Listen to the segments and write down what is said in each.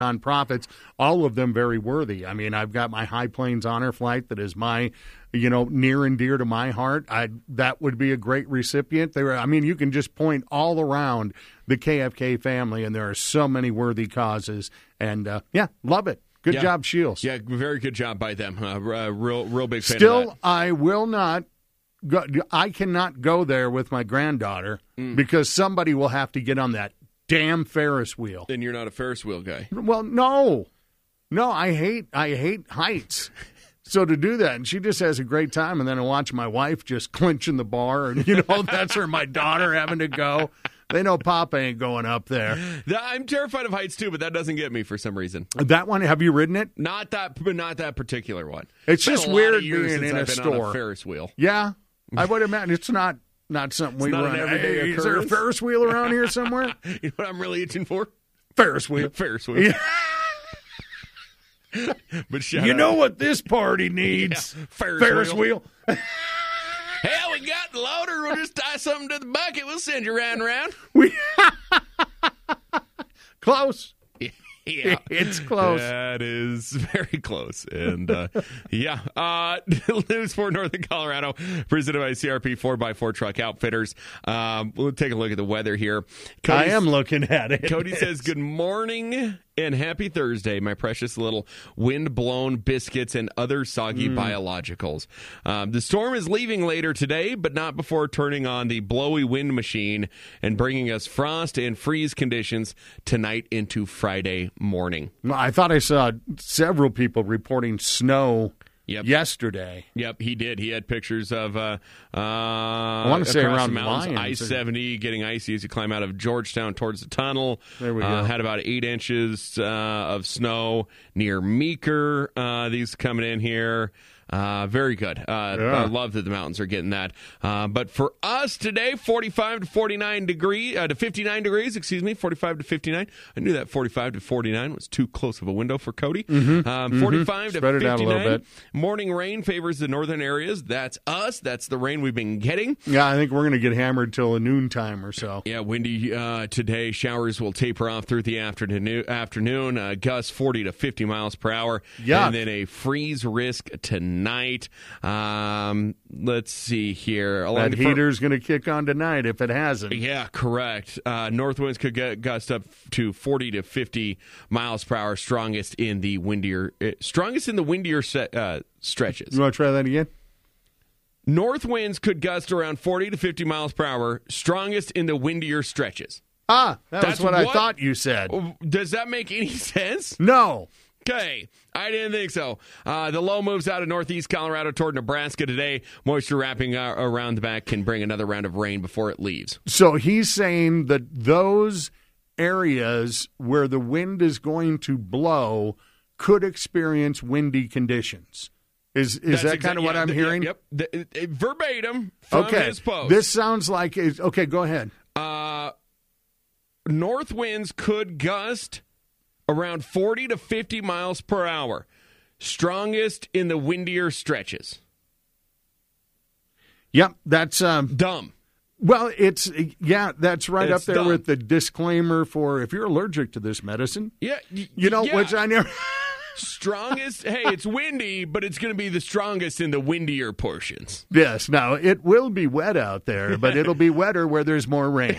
nonprofits, all of them very worthy. I mean, I've got my High Plains Honor Flight that is my, near and dear to my heart. That would be a great recipient. You can just point all around the KFK family, and there are so many worthy causes. And, love it. Good job, Shields. Yeah, very good job by them. Real big fan Still, of that. I will not go. I cannot go there with my granddaughter because somebody will have to get on that damn Ferris wheel. Then you're not a Ferris wheel guy. Well, no, I hate heights. So to do that, and she just has a great time, and then I watch my wife just clinching the bar, and that's her, my daughter having to go. They know Papa ain't going up there. I'm terrified of heights too, but that doesn't get me for some reason. That one, have you ridden it? Not that particular one. It's just weird being in a I've been store. On a Ferris wheel. Yeah, I would imagine it's not something we run. Hey, is there a Ferris wheel around here somewhere? You know what I'm really itching for? Ferris wheel. Ferris wheel. Yeah. But you know what this party needs? Yeah. Ferris wheel. Hell, we got the loader. We'll just tie something to the bucket. We'll send you round and round. Close. Yeah. It's close. That is very close. And, News for Northern Colorado, presented by CRP 4x4 Truck Outfitters. We'll take a look at the weather here. I am looking at it. Cody says, good morning and happy Thursday, my precious little wind-blown biscuits and other soggy biologicals. The storm is leaving later today, but not before turning on the blowy wind machine and bringing us frost and freeze conditions tonight into Friday morning. I thought I saw several people reporting snow yesterday. Yep, he did. He had pictures of I want to say around mountains, I-70 getting icy as you climb out of Georgetown towards the tunnel. There we go. Had about 8 inches of snow near Meeker. These coming in here. Very good. I love that the mountains are getting that. But for us today, 45 to 49 degrees, to 59 degrees, 45 to 59. I knew that 45 to 49 was too close of a window for Cody. 45 to Spread 59. it out a little bit. Morning rain favors the northern areas. That's us. That's the rain we've been getting. Yeah, I think we're going to get hammered till noontime or so. Yeah, windy today. Showers will taper off through the afternoon. Gusts 40 to 50 miles per hour. Yeah. And then a freeze risk tonight. Let's see here. That heater's going to kick on tonight if it hasn't. Yeah, correct. North winds could gust up to 40 to 50 miles per hour. Strongest in the windier stretches. You want to try that again? North winds could gust around 40 to 50 miles per hour. Strongest in the windier stretches. That's what I thought you said. Does that make any sense? No. Okay, I didn't think so. The low moves out of northeast Colorado toward Nebraska today. Moisture wrapping around the back can bring another round of rain before it leaves. So he's saying that those areas where the wind is going to blow could experience windy conditions. Is that kind of what I'm hearing? Yep. Verbatim from his post. This sounds like okay. Go ahead. North winds could gust around 40 to 50 miles per hour. Strongest in the windier stretches. Yep, that's dumb. Well, that's right up there dumb. with the disclaimer for if you're allergic to this medicine. Yeah, which I never. Strongest, hey, it's windy, but it's going to be the strongest in the windier portions. Yes, now it will be wet out there, but it'll be wetter where there's more rain.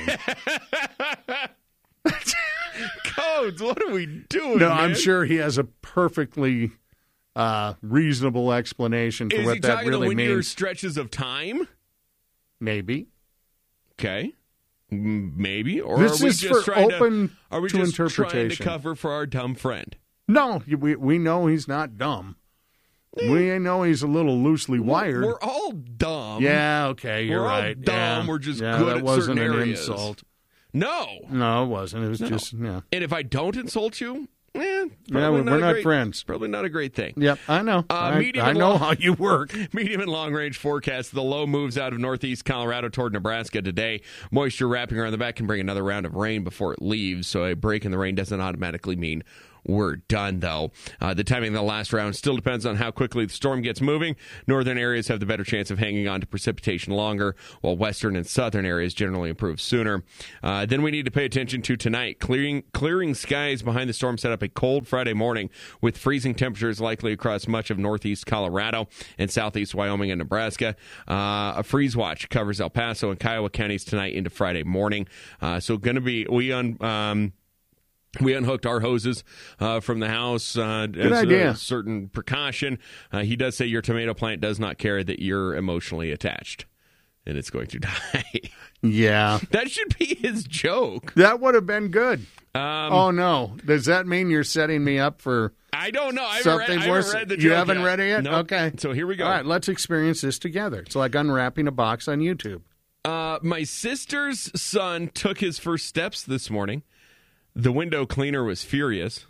Codes, what are we doing? No, man? I'm sure he has a perfectly reasonable explanation for what that really the windier means. Stretches of time? Maybe. Okay. Maybe. Or this are we is just for trying open to, are we to just interpretation. trying to cover for our dumb friend? No, we know he's not dumb. We know he's a little loosely wired. We're all dumb. Yeah, okay, you're right. We're all dumb. Yeah. We're just yeah, good that at wasn't certain an areas. insult. No, it wasn't. It was just, yeah. And if I don't insult you, we're not friends. Probably not a great thing. Yep, I know. I know how you work. Medium and long range forecast. The low moves out of northeast Colorado toward Nebraska today. Moisture wrapping around the back can bring another round of rain before it leaves. So a break in the rain doesn't automatically mean we're done, though. The timing of the last round still depends on how quickly the storm gets moving. Northern areas have the better chance of hanging on to precipitation longer, while western and southern areas generally improve sooner. Then we need to pay attention to tonight. Clearing skies behind the storm set up a cold Friday morning with freezing temperatures likely across much of northeast Colorado and southeast Wyoming and Nebraska. A freeze watch covers El Paso and Kiowa counties tonight into Friday morning. So going to be, we unhooked our hoses from the house as a certain precaution. He does say your tomato plant does not care that you're emotionally attached, and it's going to die. Yeah. That should be his joke. That would have been good. Oh, no. Does that mean you're setting me up for I don't know. I something haven't worse? read the joke You haven't yet. read it yet? Nope. Okay. So here we go. All right, let's experience this together. It's like unwrapping a box on YouTube. My sister's son took his first steps this morning. The window cleaner was furious.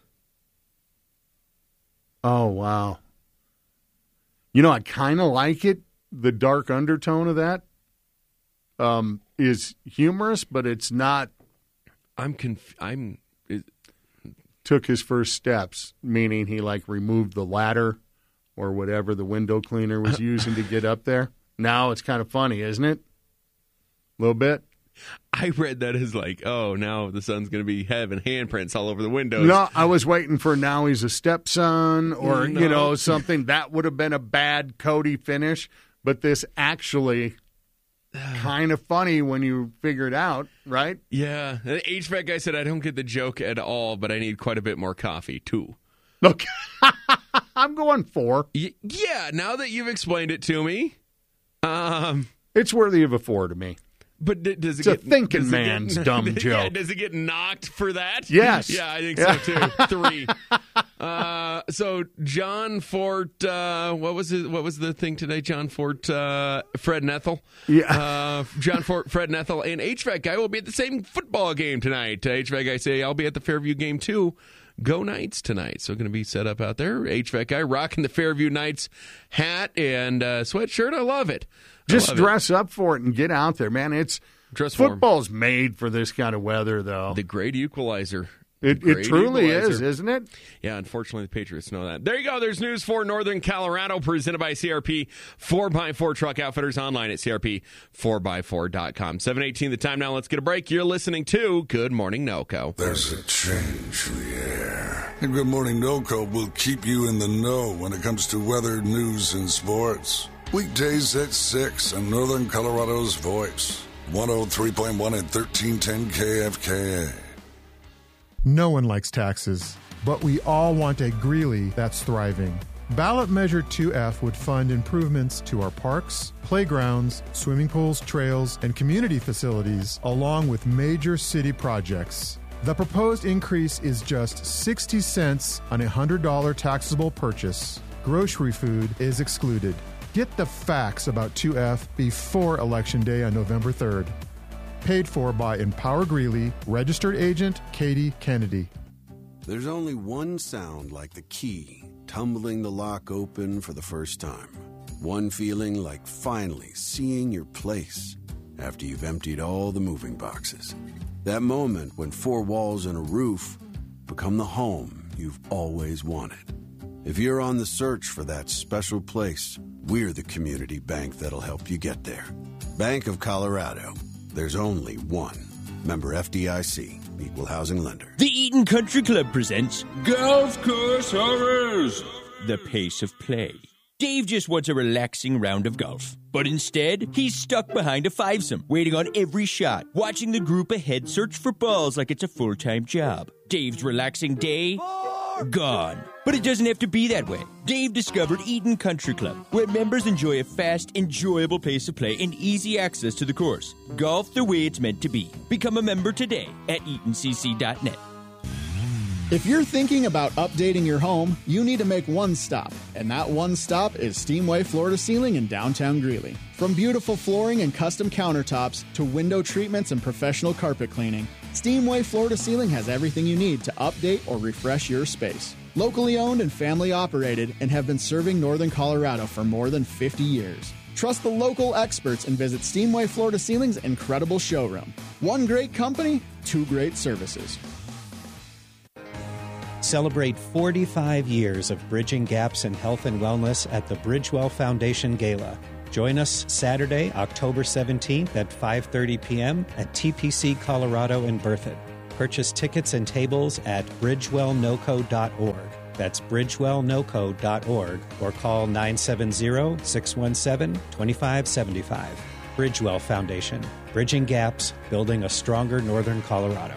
Oh, wow. You know, I kind of like it. The dark undertone of that is humorous, but it's not. Took his first steps, meaning he removed the ladder or whatever the window cleaner was using to get up there. Now it's kind of funny, isn't it? A little bit. I read that as now the son's going to be having handprints all over the windows. No, I was waiting for now he's a stepson or, something. That would have been a bad Cody finish. But this actually kind of funny when you figure it out, right? Yeah. The HVAC guy said, I don't get the joke at all, but I need quite a bit more coffee, too. Look, I'm going 4. Yeah, now that you've explained it to me. It's worthy of a 4 to me. But does it it's a thinking man's dumb joke. Yeah, does it get knocked for that? Yes. Yeah, I think so, too. 3. So John Fort, what was the thing today? John Fort, Fred Nethel. Yeah. John Fort, Fred Nethel, and HVAC guy will be at the same football game tonight. HVAC guy say, I'll be at the Fairview game, too. Go Knights tonight. So going to be set up out there. HVAC guy rocking the Fairview Knights hat and sweatshirt. I love it. Just dress up for it and get out there, man. Football's made for this kind of weather, though. The great equalizer. It truly is, isn't it? Yeah, unfortunately, the Patriots know that. There you go. There's news for Northern Colorado, presented by CRP 4x4 Truck Outfitters, online at CRP4x4.com. 7:18 the time now. Let's get a break. You're listening to Good Morning NOCO. There's a change in the air. And Good Morning NOCO will keep you in the know when it comes to weather, news, and sports. Weekdays at 6 on Northern Colorado's Voice. 103.1 and 1310 KFKA. No one likes taxes, but we all want a Greeley that's thriving. Ballot Measure 2F would fund improvements to our parks, playgrounds, swimming pools, trails, and community facilities, along with major city projects. The proposed increase is just 60 cents on a $100 taxable purchase. Grocery food is excluded. Get the facts about 2F before Election Day on November 3rd. Paid for by Empower Greeley, registered agent Katie Kennedy. There's only one sound like the key, tumbling the lock open for the first time. One feeling like finally seeing your place after you've emptied all the moving boxes. That moment when 4 walls and a roof become the home you've always wanted. If you're on the search for that special place, we're the community bank that'll help you get there. Bank of Colorado. There's only one. Member FDIC, Equal Housing Lender. The Eaton Country Club presents Golf Course Horrors, the pace of play. Dave just wants a relaxing round of golf. But instead, he's stuck behind a fivesome, waiting on every shot, watching the group ahead search for balls like it's a full-time job. Dave's relaxing day, gone. But it doesn't have to be that way. Dave discovered Eaton Country Club, where members enjoy a fast, enjoyable pace of play and easy access to the course. Golf the way it's meant to be. Become a member today at EatonCC.net. If you're thinking about updating your home, you need to make one stop. And that one stop is Steamway Floor to Ceiling in downtown Greeley. From beautiful flooring and custom countertops to window treatments and professional carpet cleaning, Steamway Floor to Ceiling has everything you need to update or refresh your space. Locally owned and family operated, and have been serving Northern Colorado for more than 50 years. Trust the local experts and visit Steamway Floor to Ceiling's incredible showroom. One great company, 2 great services. Celebrate 45 years of bridging gaps in health and wellness at the Bridgewell Foundation Gala. Join us Saturday, October 17th at 5:30 p.m. at TPC Colorado in Berthoud. Purchase tickets and tables at bridgewellnoco.org. That's bridgewellnoco.org or call 970-617-2575. Bridgewell Foundation. Bridging gaps, building a stronger Northern Colorado.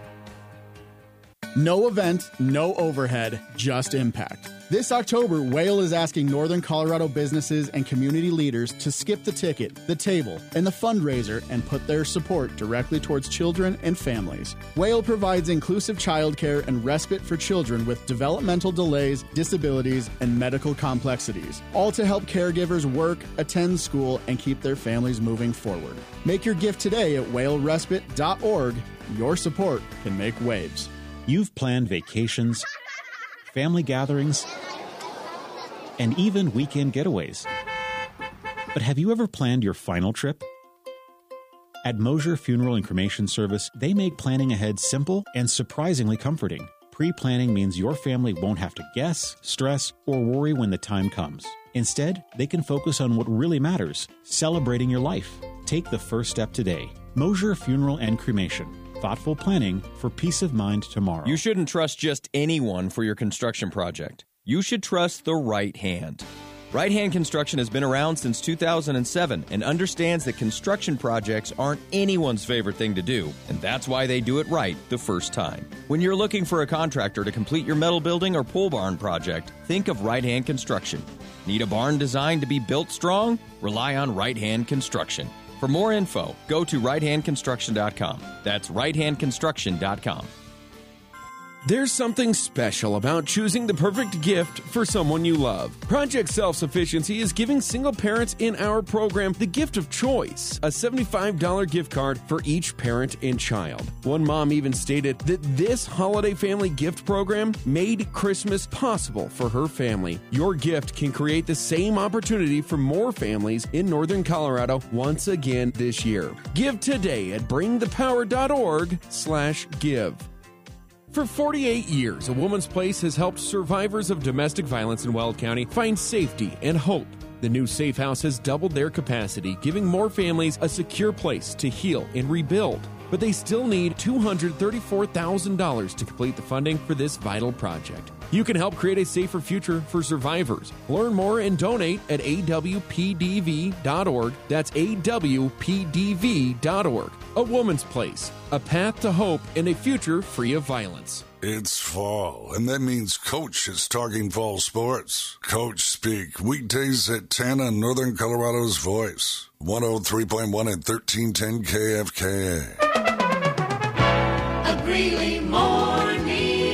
No event, no overhead, just impact. This October, Whale is asking Northern Colorado businesses and community leaders to skip the ticket, the table, and the fundraiser and put their support directly towards children and families. Whale provides inclusive childcare and respite for children with developmental delays, disabilities, and medical complexities, all to help caregivers work, attend school, and keep their families moving forward. Make your gift today at whalerespite.org. Your support can make waves. You've planned vacations, family gatherings, and even weekend getaways. But have you ever planned your final trip? At Mosier Funeral and Cremation Service, they make planning ahead simple and surprisingly comforting. Pre-planning means your family won't have to guess, stress, or worry when the time comes. Instead, they can focus on what really matters, celebrating your life. Take the first step today. Mosier Funeral and Cremation. Thoughtful planning for peace of mind tomorrow. You shouldn't trust just anyone for your construction project. You should trust the right hand. Right Hand Construction has been around since 2007 and understands that construction projects aren't anyone's favorite thing to do, and that's why they do it right the first time. When you're looking for a contractor to complete your metal building or pole barn project, think of Right Hand Construction. Need a barn designed to be built strong? Rely on Right Hand Construction. For more info, go to righthandconstruction.com. That's righthandconstruction.com. There's something special about choosing the perfect gift for someone you love. Project Self-Sufficiency is giving single parents in our program the gift of choice, a $75 gift card for each parent and child. One mom even stated that this holiday family gift program made Christmas possible for her family. Your gift can create the same opportunity for more families in Northern Colorado once again this year. Give today at bringthepower.org/give. For 48 years, A Woman's Place has helped survivors of domestic violence in Weld County find safety and hope. The new Safe House has doubled their capacity, giving more families a secure place to heal and rebuild. But they still need $234,000 to complete the funding for this vital project. You can help create a safer future for survivors. Learn more and donate at awpdv.org. That's awpdv.org. A Woman's Place, a path to hope and a future free of violence. It's fall, and that means Coach is talking fall sports. Coach Speak, weekdays at 10 on Northern Colorado's Voice. 103.1 and 1310 KFKA. A Greeley morning.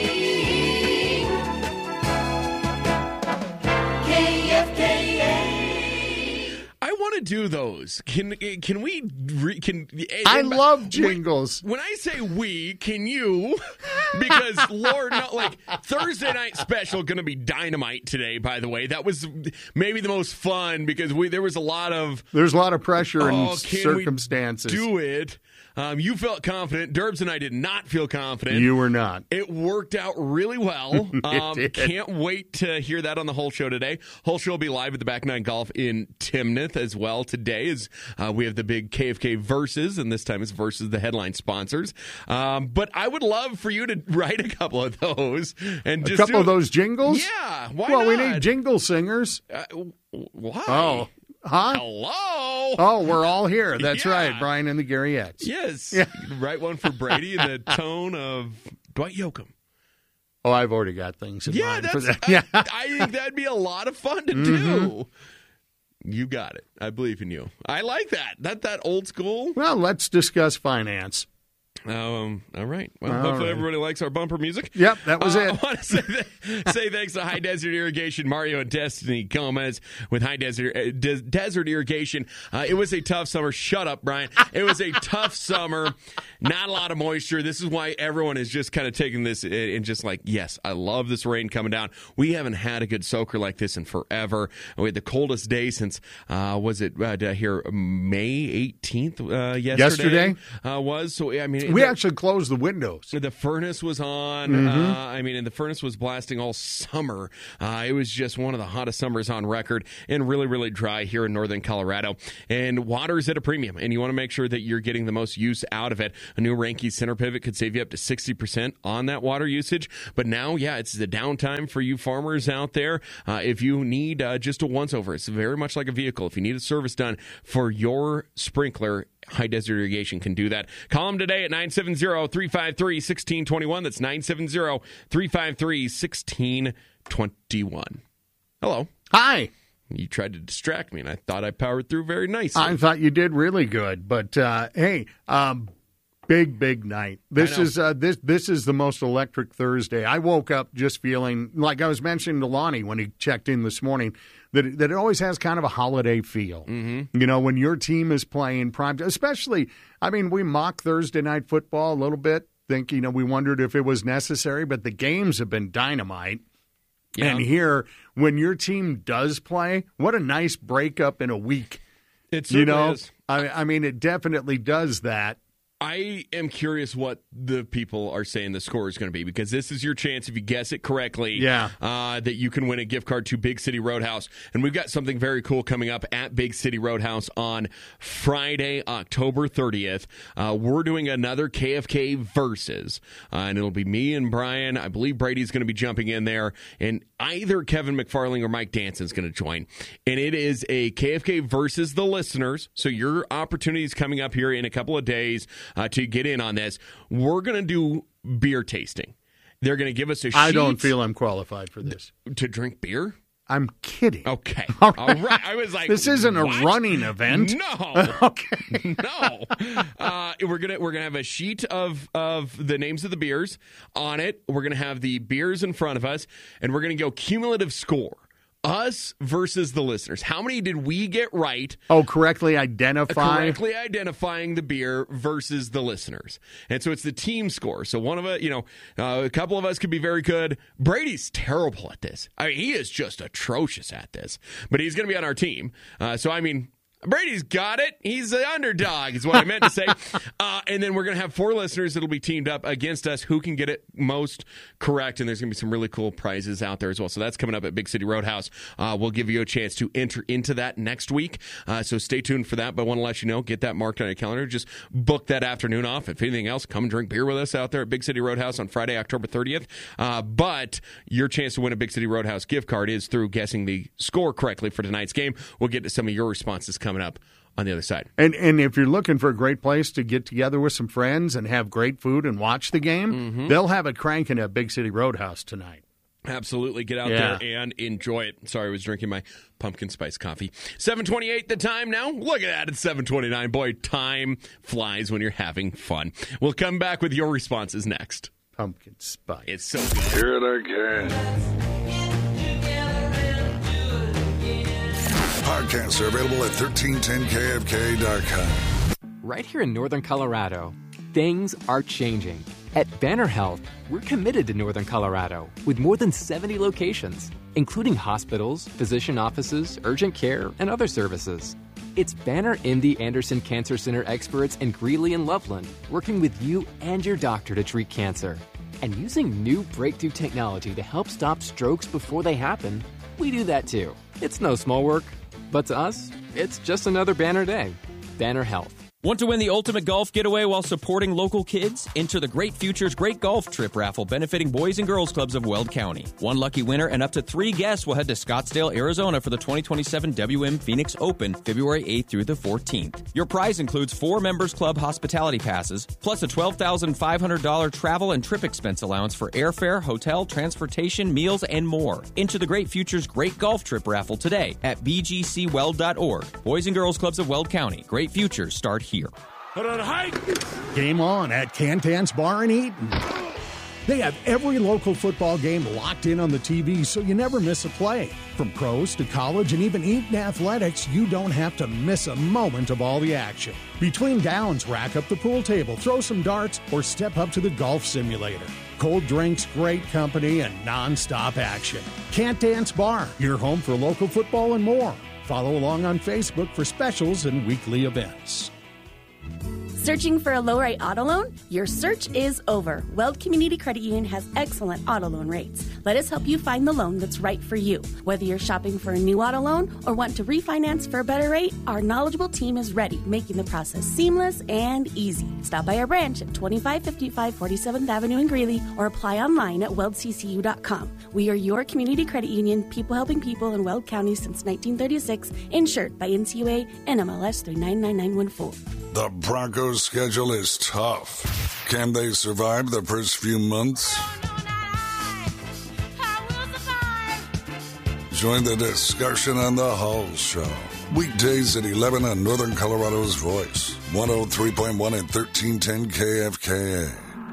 KFKA. I want to do those. Can we? I love jingles. When I say we, can you? Because Lord, no, like Thursday night special going to be dynamite today. By the way, that was maybe the most fun because there was a lot of pressure and circumstances. Do it. You felt confident. Derbs and I did not feel confident. You were not. It worked out really well. Can't wait to hear that on the whole show today. Whole show will be live at the Back Nine Golf in Timnath as well today as we have the big KFK Versus, and this time it's versus the headline sponsors. But I would love for you to write a couple of those. And just a couple of those jingles? Yeah, why not? Well, we need jingle singers. Why? Oh. Huh? Hello. Oh, we're all here. That's right. Brian and the Garriettes. Yes. Yeah. Write one for Brady in the tone of Dwight Yoakam. Oh, I've already got things in mind for that. I think that'd be a lot of fun to do. You got it. I believe in you. I like that. That old school. Well, let's discuss finance. All right. Well, hopefully everybody likes our bumper music. Yep, that was it. I want to say thanks to High Desert Irrigation, Mario and Destiny Gomez with High Desert Irrigation. It was a tough summer. Shut up, Brian. It was a tough summer. Not a lot of moisture. This is why everyone is just kind of taking this and just like, yes, I love this rain coming down. We haven't had a good soaker like this in forever. We had the coldest day since, did I hear May 18th yesterday? Yesterday? Was. So, I mean, We actually closed the windows. The furnace was on. And the furnace was blasting all summer. It was just one of the hottest summers on record and really, really dry here in northern Colorado. And water is at a premium, and you want to make sure that you're getting the most use out of it. A new Ranke center pivot could save you up to 60% on that water usage. But now, it's the downtime for you farmers out there. If you need just a once-over, it's very much like a vehicle. If you need a service done for your sprinkler, High Desert Irrigation can do that. Call them today at 970-353-1621. That's 970-353-1621. Hello. Hi. You tried to distract me, and I thought I powered through very nicely. I thought you did really good. But, hey, big night. This is the most electric Thursday. I woke up just feeling, like I was mentioning to Lonnie when he checked in this morning, that it always has kind of a holiday feel. Mm-hmm. You know, when your team is playing prime, especially, we mock Thursday night football a little bit, we wondered if it was necessary, but the games have been dynamite. Yeah. And here, when your team does play, what a nice breakup in a week. It certainly is. It definitely does that. I am curious what the people are saying the score is going to be, because this is your chance, if you guess it correctly, that you can win a gift card to Big City Roadhouse. And we've got something very cool coming up at Big City Roadhouse on Friday, October 30th. We're doing another KFK Versus, and it'll be me and Brian. I believe Brady's going to be jumping in there, and either Kevin McFarling or Mike Danson's going to join. And it is a KFK Versus the listeners, so your opportunity is coming up here in a couple of days to get in on this. We're going to do beer tasting. They're going to give us a sheet. I don't feel I'm qualified for this. To drink beer? I'm kidding. Okay. All right. I was like, this isn't a running event. No. Okay. No. We're gonna have a sheet of the names of the beers on it. We're gonna have the beers in front of us, and we're gonna go cumulative score. Us versus the listeners. How many did we get right? Oh, correctly identifying the beer versus the listeners. And so it's the team score. So one of us, a couple of us could be very good. Brady's terrible at this. He is just atrocious at this. But he's going to be on our team. Brady's got it. He's the underdog is what I meant to say. And then we're going to have 4 listeners that'll be teamed up against us who can get it most correct. And there's going to be some really cool prizes out there as well. So that's coming up at Big City Roadhouse. We'll give you a chance to enter into that next week. So stay tuned for that. But I want to let you know, get that marked on your calendar. Just book that afternoon off. If anything else, come drink beer with us out there at Big City Roadhouse on Friday, October 30th. But your chance to win a Big City Roadhouse gift card is through guessing the score correctly for tonight's game. We'll get to some of your responses coming up on the other side. And if you're looking for a great place to get together with some friends and have great food and watch the game, they'll have it cranking at Big City Roadhouse tonight. Absolutely. Get out there and enjoy it. Sorry, I was drinking my pumpkin spice coffee. 7:28 the time now. Look at that. It's 7:29. Boy, time flies when you're having fun. We'll come back with your responses next. Pumpkin spice. It's so good. Hear it again. Podcasts are available at 1310kfk.com. Right here in Northern Colorado, things are changing. At Banner Health, we're committed to Northern Colorado with more than 70 locations, including hospitals, physician offices, urgent care, and other services. It's Banner MD Anderson Cancer Center experts in Greeley and Loveland working with you and your doctor to treat cancer. And using new breakthrough technology to help stop strokes before they happen, we do that too. It's no small work. But to us, it's just another Banner day. Banner Health. Want to win the ultimate golf getaway while supporting local kids? Enter the Great Futures Great Golf Trip raffle benefiting Boys and Girls Clubs of Weld County. One lucky winner and up to 3 guests will head to Scottsdale, Arizona for the 2027 WM Phoenix Open, February 8th through the 14th. Your prize includes 4 Members Club hospitality passes, plus a $12,500 travel and trip expense allowance for airfare, hotel, transportation, meals, and more. Enter the Great Futures Great Golf Trip raffle today at bgcweld.org. Boys and Girls Clubs of Weld County. Great futures start here. Game on at Cantan's Bar in Eaton. They have every local football game locked in on the TV, so you never miss a play. From pros to college and even Eaton athletics, you don't have to miss a moment of all the action. Between downs, rack up the pool table, throw some darts, or step up to the golf simulator. Cold drinks, great company, and non-stop action. Cantan's Bar, your home for local football and more. Follow along on Facebook for specials and weekly events. Searching for a low-rate auto loan? Your search is over. Weld Community Credit Union has excellent auto loan rates. Let us help you find the loan that's right for you. Whether you're shopping for a new auto loan or want to refinance for a better rate, our knowledgeable team is ready, making the process seamless and easy. Stop by our branch at 2555 47th Avenue in Greeley or apply online at weldccu.com. We are your community credit union, people helping people in Weld County since 1936, insured by NCUA and MLS 399914. The Broncos' schedule is tough. Can they survive the first few months? Join the discussion on The Hull Show. Weekdays at 11 on Northern Colorado's Voice. 103.1 and 1310 KFKA.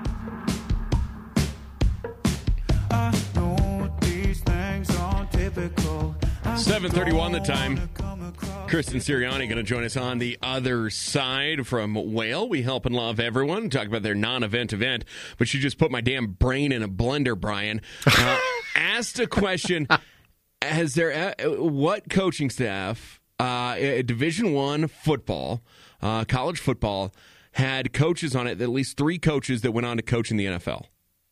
7:31 the time. Kristen Sirianni going to join us on the other side from Whale. We help and love everyone. Talk about their non-event event. But she just put my damn brain in a blender, Brian. Asked a question. Has there what coaching staff, Division I football, college football, had coaches on it, at least 3 coaches that went on to coach in the NFL?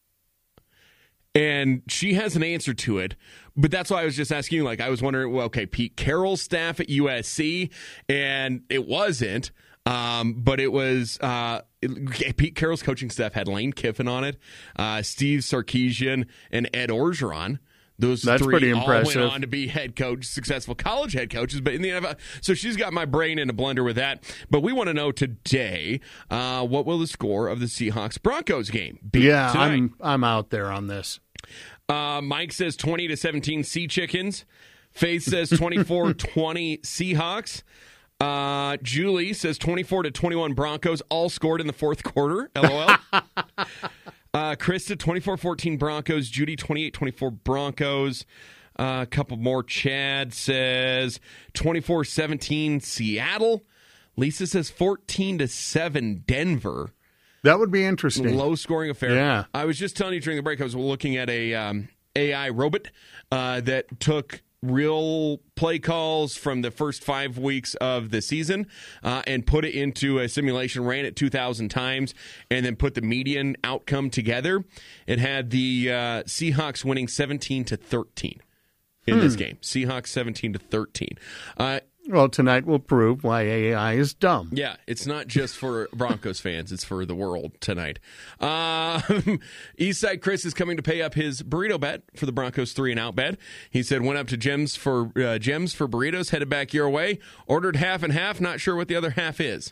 And she has an answer to it, but that's why I was just asking you. Like, I was wondering, well, okay, Pete Carroll's staff at USC, and it wasn't, but it was Pete Carroll's coaching staff had Lane Kiffin on it, Steve Sarkisian, and Ed Orgeron. That's 3 pretty impressive. All went on to be head coach, successful college head coaches, but in the NFL. So she's got my brain in a blender with that. But we want to know today, what will the score of the Seahawks-Broncos game be tonight? I'm out there on this. Mike says 20-17 Sea Chickens. Faith says 24-20 Seahawks. Julie says 24-21 Broncos, all scored in the fourth quarter. LOL. Krista, 24-14 Broncos. Judy, 28-24 Broncos. A couple more. Chad says 24-17 Seattle. Lisa says 14-7 Denver. That would be interesting. Low-scoring affair. Yeah. I was just telling you during the break, I was looking at a AI robot that took real play calls from the first 5 weeks of the season and put it into a simulation, ran it 2,000 times, and then put the median outcome together. It had the Seahawks winning 17-13 in this game. Seahawks 17-13. Well, tonight will prove why AI is dumb. Yeah, it's not just for Broncos fans. It's for the world tonight. Eastside Chris is coming to pay up his burrito bet for the Broncos 3-and-out bet. He said, went up to Gems for burritos, headed back your way, ordered half and half, not sure what the other half is.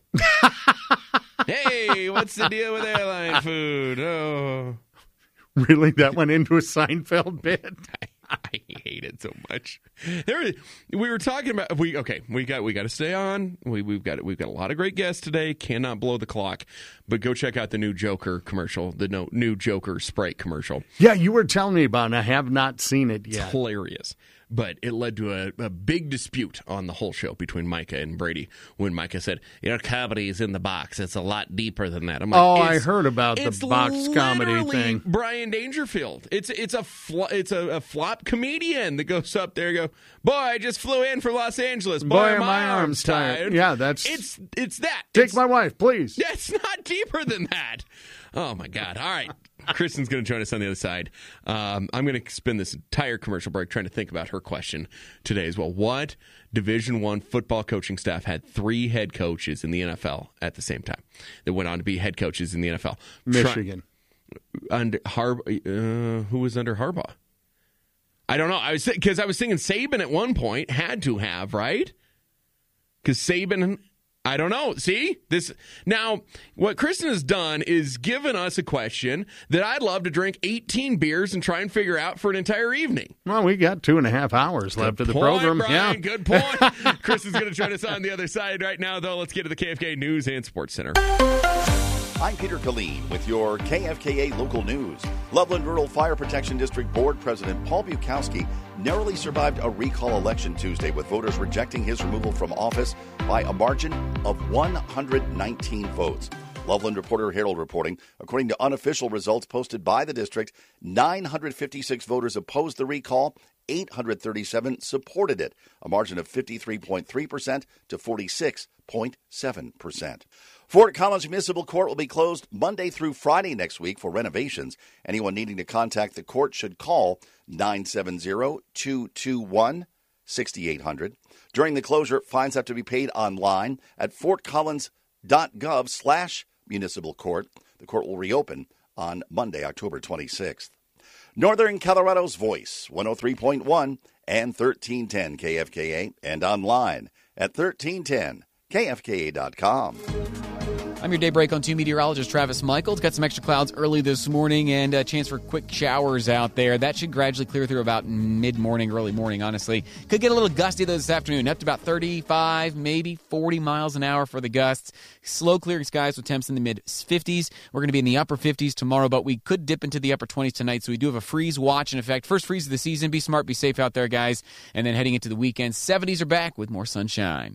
Hey, what's the deal with airline food? Oh, really? That went into a Seinfeld bit? I hate it so much. We were talking about we got to stay on. We've got a lot of great guests today. Cannot blow the clock, but go check out the new Joker commercial, the new Joker Sprite commercial. Yeah, you were telling me about it, and I have not seen it yet. It's hilarious. But it led to a big dispute on the whole show between Micah and Brady when Micah said, your comedy is in the box. It's a lot deeper than that. I'm like, I heard about the box comedy thing. Brian Dangerfield. It's a flop comedian that goes up there and go, boy, I just flew in from Los Angeles. Boy, my arm's tired. Yeah, it's that. Take my wife, please. That's not deeper than that. Oh, my God. All right. Kristen's going to join us on the other side. I'm going to spend this entire commercial break trying to think about her question today as well. What Division I football coaching staff had 3 head coaches in the NFL at the same time that went on to be head coaches in the NFL? Michigan. Who was under Harbaugh? I don't know. Because I was thinking Saban at one point had to have, right? Because Saban... I don't know. See? Now, what Kristen has done is given us a question that I'd love to drink 18 beers and try and figure out for an entire evening. Well, we got 2.5 hours left of the program. Brian, yeah. Good point. Kristen's going to join us on the other side right now, though. Let's get to the KFK News and Sports Center. I'm Peter Killeen with your KFKA local news. Loveland Rural Fire Protection District Board President Paul Bukowski narrowly survived a recall election Tuesday, with voters rejecting his removal from office by a margin of 119 votes. Loveland Reporter Herald reporting, according to unofficial results posted by the district, 956 voters opposed the recall, 837 supported it, a margin of 53.3% to 46.7%. Fort Collins Municipal Court will be closed Monday through Friday next week for renovations. Anyone needing to contact the court should call 970-221-6800. During the closure, fines have to be paid online at fortcollins.gov/municipal court. The court will reopen on Monday, October 26th. Northern Colorado's Voice, 103.1 and 1310 KFKA, and online at 1310KFKA.com. I'm your daybreak on 2 meteorologist Travis Michaels. Got some extra clouds early this morning and a chance for quick showers out there. That should gradually clear through about mid-morning, early morning, honestly. Could get a little gusty this afternoon, up to about 35, maybe 40 miles an hour for the gusts. Slow clearing skies with temps in the mid-50s. We're going to be in the upper 50s tomorrow, but we could dip into the upper 20s tonight, so we do have a freeze watch in effect. First freeze of the season. Be smart, be safe out there, guys. And then heading into the weekend, 70s are back with more sunshine.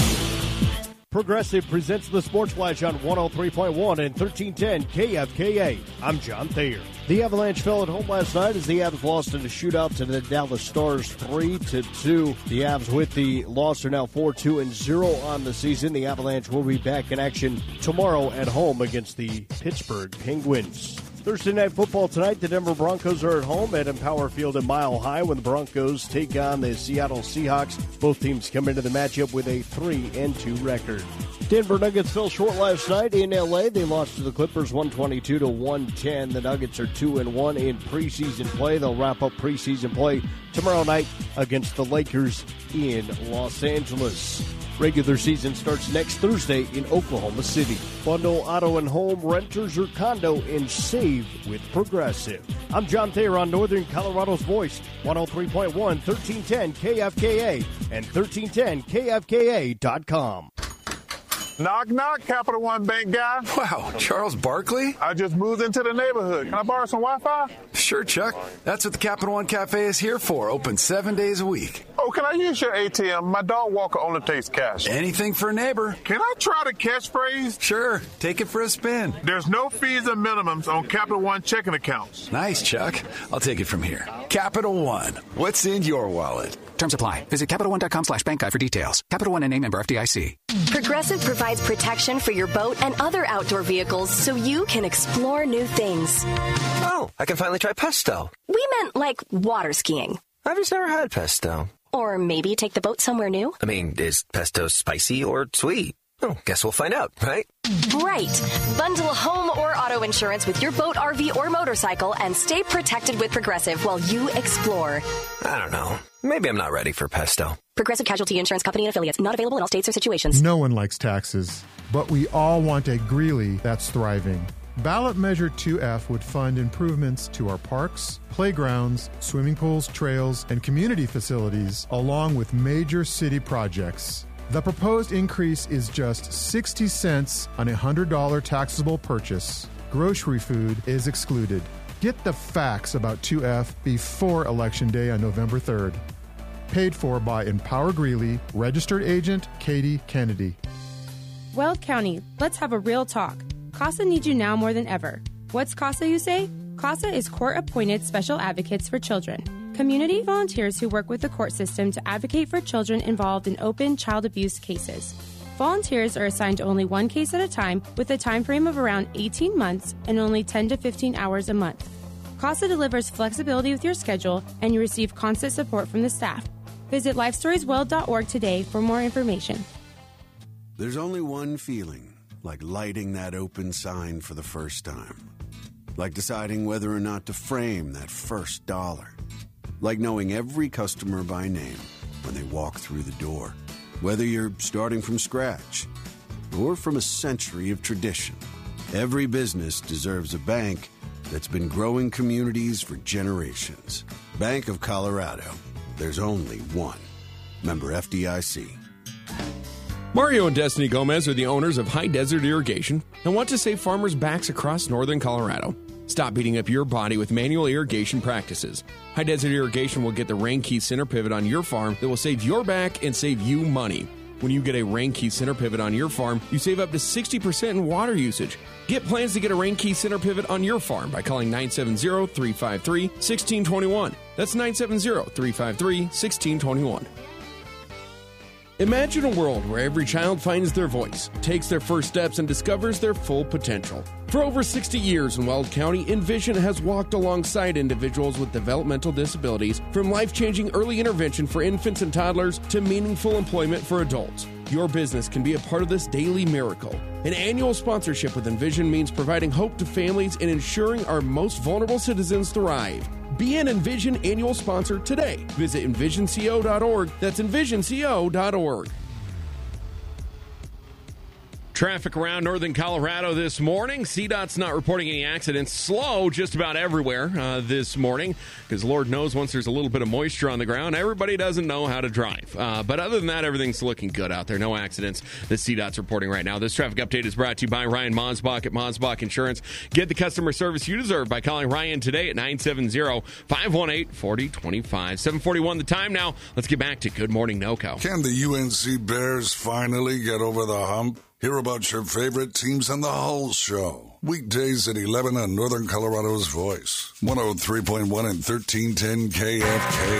Progressive presents the Sports Flash on 103.1 and 1310 KFKA. I'm John Thayer. The Avalanche fell at home last night as the Avs lost in a shootout to the Dallas Stars 3-2. The Avs with the loss are now 4-2-0 on the season. The Avalanche will be back in action tomorrow at home against the Pittsburgh Penguins. Thursday Night Football tonight, the Denver Broncos are at home at Empower Field at Mile High when the Broncos take on the Seattle Seahawks. Both teams come into the matchup with a 3-2 record. Denver Nuggets fell short last night in L.A. They lost to the Clippers 122-110. The Nuggets are 2-1 in preseason play. They'll wrap up preseason play tomorrow night against the Lakers in Los Angeles. Regular season starts next Thursday in Oklahoma City. Bundle auto and home, renters or condo, and save with Progressive. I'm John Thayer on Northern Colorado's Voice, 103.1, 1310 KFKA, and 1310KFKA.com. Knock, knock, Capital One Bank guy. Wow, Charles Barkley? I just moved into the neighborhood. Can I borrow some Wi-Fi? Sure, Chuck. That's what the Capital One Cafe is here for. Open 7 days a week. Oh, can I use your ATM? My dog walker only takes cash. Anything for a neighbor. Can I try the catchphrase? Sure. Take it for a spin. There's no fees and minimums on Capital One checking accounts. Nice, Chuck. I'll take it from here. Capital One. What's in your wallet? Terms apply. Visit CapitalOne.com/bank guide for details. Capital One, N.A. member FDIC. Progressive provides protection for your boat and other outdoor vehicles so you can explore new things. Oh, I can finally try pesto. We meant like water skiing. I've just never had pesto. Or maybe take the boat somewhere new. I mean, is pesto spicy or sweet? Oh, guess we'll find out, right? Right. Bundle home or auto insurance with your boat, RV, or motorcycle and stay protected with Progressive while you explore. I don't know. Maybe I'm not ready for pesto. Progressive Casualty Insurance Company and Affiliates. Not available in all states or situations. No one likes taxes, but we all want a Greeley that's thriving. Ballot Measure 2F would fund improvements to our parks, playgrounds, swimming pools, trails, and community facilities, along with major city projects. The proposed increase is just 60 cents on a $100 taxable purchase. Grocery food is excluded. Get the facts about 2F before Election Day on November 3rd. Paid for by Empower Greeley, registered agent Katie Kennedy. Weld County, let's have a real talk. CASA needs you now more than ever. What's CASA, you say? CASA is court-appointed special advocates for children. Community volunteers who work with the court system to advocate for children involved in open child abuse cases. Volunteers are assigned to only one case at a time with a time frame of around 18 months and only 10 to 15 hours a month. CASA delivers flexibility with your schedule and you receive constant support from the staff. Visit lifestoriesweld.org today for more information. There's only one feeling, like lighting that open sign for the first time. Like deciding whether or not to frame that first dollar. Like knowing every customer by name when they walk through the door. Whether you're starting from scratch or from a century of tradition, every business deserves a bank that's been growing communities for generations. Bank of Colorado. There's only one. Member FDIC. Mario and Destiny Gomez are the owners of High Desert Irrigation and want to save farmers' backs across northern Colorado. Stop beating up your body with manual irrigation practices. High Desert Irrigation will get the Rain Key center pivot on your farm that will save your back and save you money. When you get a Rain Key center pivot on your farm, you save up to 60% in water usage. Get plans to get a Rain Key center pivot on your farm by calling 970-353-1621. That's 970-353-1621. Imagine a world where every child finds their voice, takes their first steps, and discovers their full potential. For over 60 years in Weld County, Envision has walked alongside individuals with developmental disabilities, from life-changing early intervention for infants and toddlers to meaningful employment for adults. Your business can be a part of this daily miracle. An annual sponsorship with Envision means providing hope to families and ensuring our most vulnerable citizens thrive. Be an Envision annual sponsor today. Visit envisionco.org. That's envisionco.org. Traffic around northern Colorado this morning. CDOT's not reporting any accidents. Slow just about everywhere this morning, because Lord knows once there's a little bit of moisture on the ground, everybody doesn't know how to drive. But other than that, everything's looking good out there. No accidents that CDOT's reporting right now. This traffic update is brought to you by Ryan Mosbach at Mosbach Insurance. Get the customer service you deserve by calling Ryan today at 970-518-4025. 7:41 the time now. Let's get back to Good Morning NoCo. Can the UNC Bears finally get over the hump? Hear about your favorite teams on the Hull Show. Weekdays at 11 on Northern Colorado's Voice. 103.1 and 1310 KFK.